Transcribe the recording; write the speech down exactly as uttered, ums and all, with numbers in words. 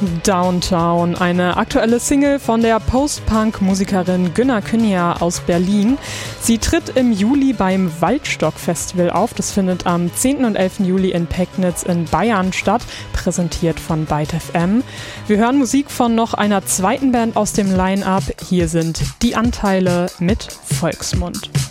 Downtown, eine aktuelle Single von der Post-Punk-Musikerin Günner Künja aus Berlin. Sie tritt im Juli beim Waldstock-Festival auf. Das findet am zehnten und elften Juli in Pegnitz in Bayern statt, präsentiert von Byte F M. Wir hören Musik von noch einer zweiten Band aus dem Line-Up. Hier sind Die Anteile mit Volksmund.